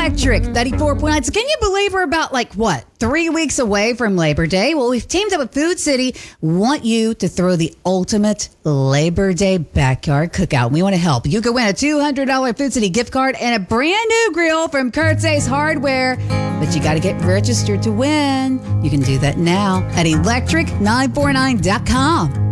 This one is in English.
Electric 34.9. So can you believe we're about 3 weeks away from Labor Day? Well, we've teamed up with Food City. Want you to throw the ultimate Labor Day backyard cookout. We want to help. You could win a $200 Food City gift card and a brand new grill from Kurt's Ace Hardware. But you got to get registered to win. You can do that now at electric949.com.